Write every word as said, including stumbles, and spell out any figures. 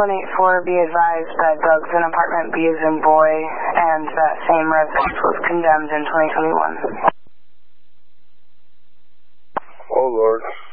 one eight four, be advised that Doug's in apartment B as in boy, and that same residence was condemned in twenty twenty-one. Oh, Lord.